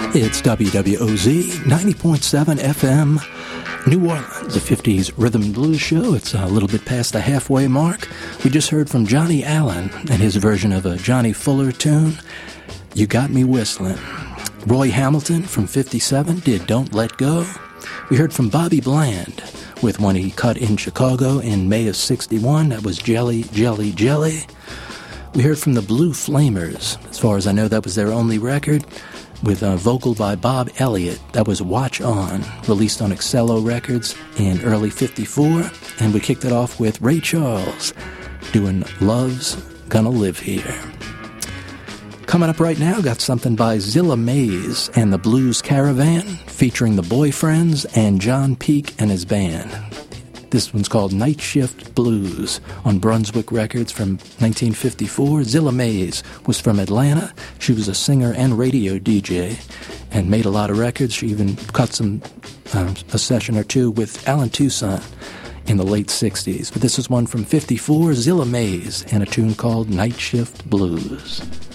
It's WWOZ 90.7 FM, New Orleans, the 50s Rhythm and Blues show. It's a little bit past the halfway mark. We just heard from Johnny Allen and his version of a Johnny Fuller tune, You Got Me Whistling. Roy Hamilton from 57 did Don't Let Go. We heard from Bobby Bland with one he cut in Chicago in May of 61. That was Jelly, Jelly, Jelly. We heard from the Blue Flamers. As far as I know, that was their only record, with a vocal by Bob Elliott. That was Watch On, released on Excello Records in early 54. And we kicked it off with Ray Charles doing Love's Gonna Live Here. Coming up right now, got something by Zilla Mays and the Blues Caravan, featuring the Boyfriends and John Peake and his band. This one's called Night Shift Blues on Brunswick Records from 1954. Zilla Mays was from Atlanta. She was a singer and radio DJ and made a lot of records. She even cut a session or two with Alan Toussaint in the late 60s. But this is one from 54, Zilla Mays, and a tune called Night Shift Blues.